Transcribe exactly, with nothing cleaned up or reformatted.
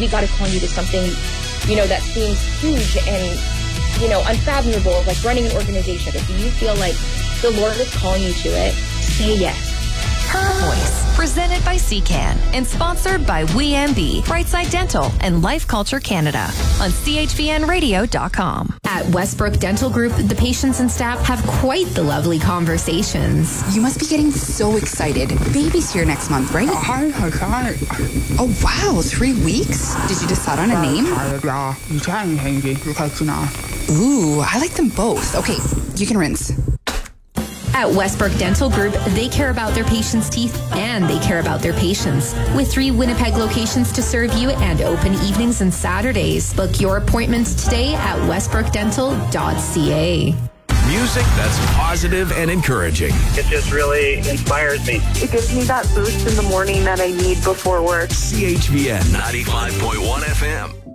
maybe God is calling you to something, you know, that seems huge and, you know, unfathomable, like running an organization. If you feel like the Lord is calling you to it, say yes. Her Voice, presented by C CAN and sponsored by W E M B, Brightside Dental, and Life Culture Canada on C H V N radio dot com. At Westbrook Dental Group, the patients and staff have quite the lovely conversations. You must be getting so excited. Baby's here next month, right? Oh, wow, three weeks? Did you decide on a name? Ooh, I like them both. Okay, you can rinse. At Westbrook Dental Group, they care about their patients' teeth and they care about their patients. With three Winnipeg locations to serve you and open evenings and Saturdays. Book your appointments today at westbrook dental dot c a. Music that's positive and encouraging. It just really inspires me. It gives me that boost in the morning that I need before work. C H V N ninety-five point one F M.